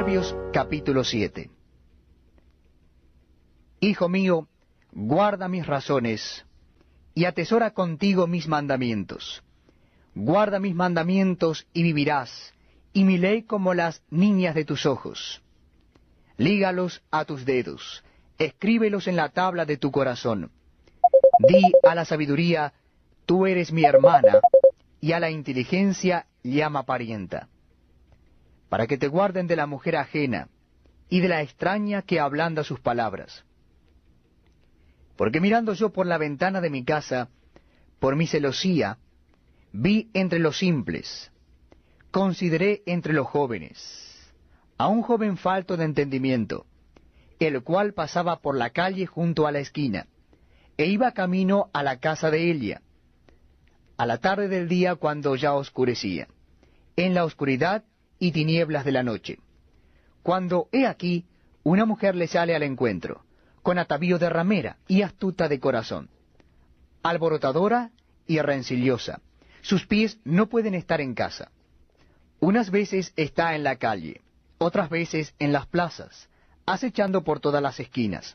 Proverbios capítulo 7. Hijo mío, guarda mis razones, y atesora contigo mis mandamientos. Guarda mis mandamientos y vivirás, y mi ley como las niñas de tus ojos. Lígalos a tus dedos, escríbelos en la tabla de tu corazón. Di a la sabiduría, tú eres mi hermana, y a la inteligencia llama parienta. Para que te guarden de la mujer ajena, y de la extraña que ablanda sus palabras. Porque mirando yo por la ventana de mi casa, por mi celosía, vi entre los simples, consideré entre los jóvenes, a un joven falto de entendimiento, el cual pasaba por la calle junto a la esquina, e iba camino a la casa de Elia, a la tarde del día cuando ya oscurecía, en la oscuridad y tinieblas de la noche, cuando he aquí una mujer le sale al encuentro, con atavío de ramera y astuta de corazón, alborotadora y rencillosa. Sus pies no pueden estar en casa. Unas veces está en la calle, otras veces en las plazas, acechando por todas las esquinas.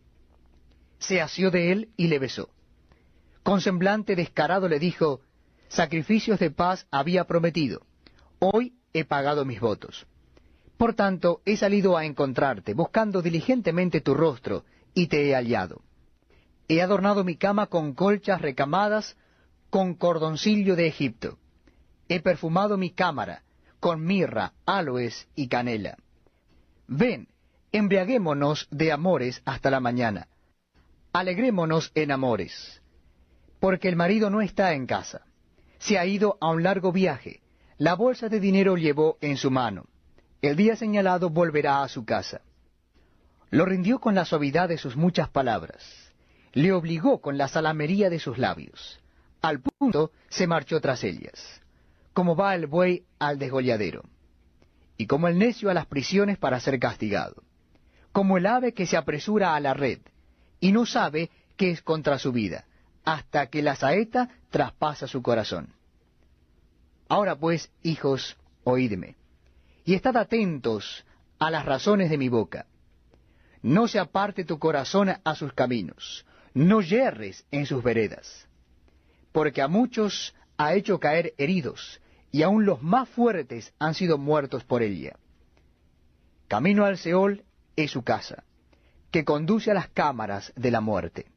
Se asió de él y le besó. Con semblante descarado le dijo, sacrificios de paz había prometido, hoy he pagado mis votos. Por tanto, he salido a encontrarte, buscando diligentemente tu rostro, y te he hallado. He adornado mi cama con colchas recamadas, con cordoncillo de Egipto. He perfumado mi cámara, con mirra, aloes y canela. Ven, embriaguémonos de amores hasta la mañana. Alegrémonos en amores. Porque el marido no está en casa. Se ha ido a un largo viaje. La bolsa de dinero llevó en su mano. El día señalado volverá a su casa. Lo rindió con la suavidad de sus muchas palabras. Le obligó con la salamería de sus labios. Al punto se marchó tras ellas, como va el buey al desgolladero, y como el necio a las prisiones para ser castigado, como el ave que se apresura a la red, y no sabe que es contra su vida, hasta que la saeta traspasa su corazón. Ahora pues, hijos, oídme, y estad atentos a las razones de mi boca. No se aparte tu corazón a sus caminos, no yerres en sus veredas. Porque a muchos ha hecho caer heridos, y aun los más fuertes han sido muertos por ella. Camino al Seol es su casa, que conduce a las cámaras de la muerte.